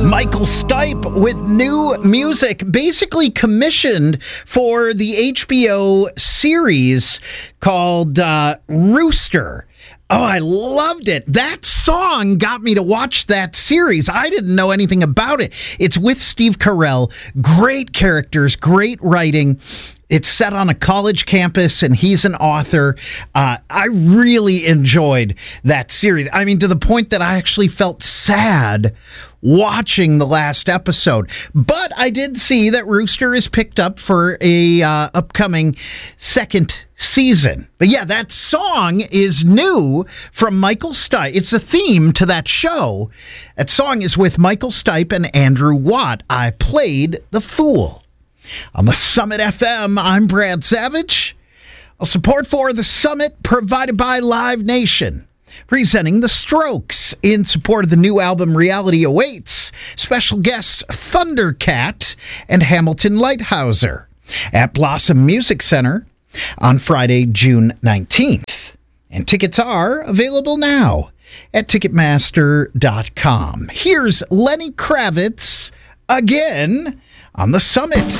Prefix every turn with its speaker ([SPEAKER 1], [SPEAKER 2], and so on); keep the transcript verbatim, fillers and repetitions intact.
[SPEAKER 1] Michael Stipe with new music, basically commissioned for the H B O series called uh, Rooster. Oh, I loved it. That song got me to watch that series. I didn't know anything about it. It's with Steve Carell. Great characters, great writing. It's set on a college campus, and he's an author. Uh, I really enjoyed that series. I mean, to the point that I actually felt sad watching the last episode. But I did see that Rooster is picked up for a uh, upcoming second season. But yeah, that song is new from Michael Stipe. It's a theme to that show. That song is with Michael Stipe and Andrew Watt. I Played the Fool. On the Summit F M, I'm Brad Savage. A support for the Summit provided by Live Nation. Presenting The Strokes in support of the new album Reality Awaits. Special guests Thundercat and Hamilton Lighthouser at Blossom Music Center on Friday, June nineteenth. And tickets are available now at Ticketmaster dot com. Here's Lenny Kravitz again on the Summit.